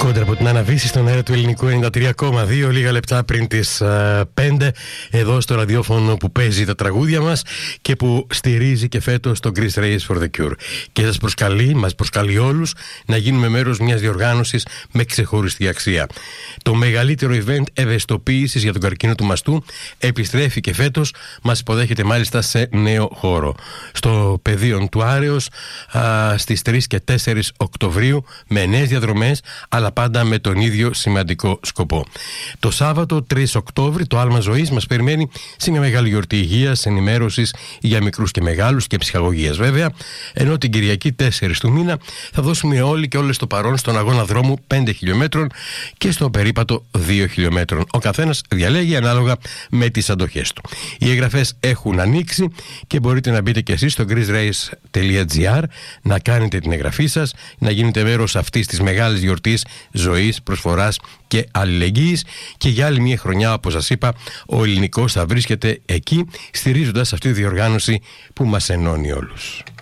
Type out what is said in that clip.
Κόντρα από την Αναβίση στον αέρα του ελληνικού 93,2, λίγα λεπτά πριν τις 5, εδώ στο ραδιόφωνο που παίζει τα τραγούδια μας και που στηρίζει και φέτος το Greece Race for the Cure. Και μας προσκαλεί όλους να γίνουμε μέρος μιας διοργάνωσης με ξεχωριστή αξία. Το μεγαλύτερο event ευαισθητοποίησης για τον καρκίνο του μαστού επιστρέφει και φέτος, μας υποδέχεται μάλιστα σε νέο χώρο. Στο πεδίο του Άρεως στις 3 και 4 Οκτωβρίου με νέες διαδρομές, αλλά πάντα με τον ίδιο σημαντικό σκοπό. Το Σάββατο 3 Οκτώβρη το Άλμα Ζωής μας περιμένει σε μια μεγάλη γιορτή υγείας, ενημέρωσης για μικρούς και μεγάλους και ψυχαγωγίας βέβαια, ενώ την Κυριακή 4 του μήνα θα δώσουμε όλοι και όλες το παρόν στον αγώνα δρόμου 5 χιλιόμετρων και στο περίπατο 2 χιλιόμετρων. Ο καθένας διαλέγει ανάλογα με τις αντοχές του. Οι εγγραφές έχουν ανοίξει και μπορείτε να μπείτε και εσείς στο greecerace.gr να κάνετε την εγγραφή σας, να γίνετε μέρος αυτής της μεγάλης γιορτής ζωής, προσφοράς και αλληλεγγύης, και για άλλη μια χρονιά, όπως σας είπα, ο ελληνικός θα βρίσκεται εκεί στηρίζοντας αυτή τη διοργάνωση που μας ενώνει όλους.